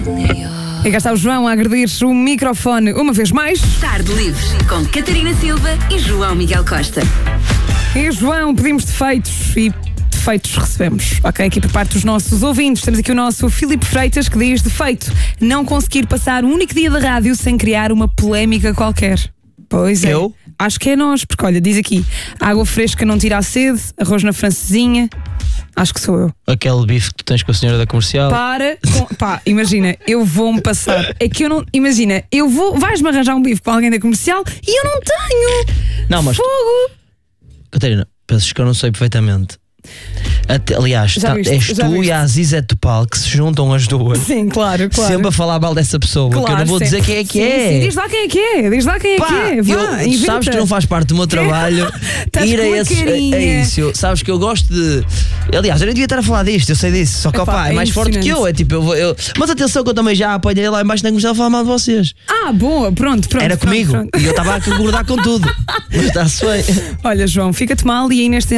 E cá está o João a agredir o microfone uma vez mais. Tarde Livre, com Catarina Silva e João Miguel Costa. E João, pedimos defeitos e defeitos recebemos. Ok, aqui por parte dos nossos ouvintes. Temos aqui o nosso Filipe Freitas que diz: defeito, não conseguir passar um único dia da rádio sem criar uma polémica qualquer. Pois é. Eu? Acho que é nós, porque olha, diz aqui: água fresca não tira a sede, arroz na francesinha. Acho que sou eu. Aquele bife que tu tens com a senhora da comercial. Pá, imagina, eu vou-me passar. É que eu não. Imagina, vais-me arranjar um bife com alguém da comercial e eu não tenho. Não, mas Fogo! Catarina, pensas que eu não sei perfeitamente. Aliás, és tu e a Aziza Topal que se juntam as duas. Sim, claro. Sempre a falar mal dessa pessoa, Claro, que eu não vou dizer quem é que é. Sim, diz lá quem é que é. Tu sabes que não faz parte do meu trabalho ir a isso. Sabes que eu gosto de. Aliás, eu nem devia estar a falar disto, eu sei disso. Só que é mais forte que eu. É tipo, Mas atenção, que eu também já apanhei lá embaixo na comercial a falar mal de vocês. Boa, pronto. Era comigo. E eu estava a concordar com tudo. Mas está-se bem. Olha, João, fica-te mal e aí neste